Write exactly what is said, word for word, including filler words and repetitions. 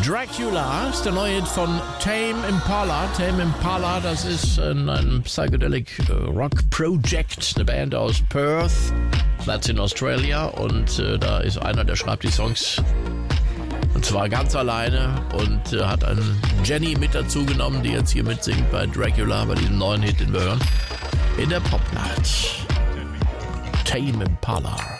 Dracula ist der neue Hit von Tame Impala. Tame Impala, das ist ein, ein Psychedelic Rock Project, eine Band aus Perth, that's in Australia. Und äh, da ist einer, der schreibt die Songs, und zwar ganz alleine, und äh, hat einen Jenny mit dazu genommen, die jetzt hier mitsingt bei Dracula, bei diesem neuen Hit, den wir hören, in der Popnacht. Tame Impala.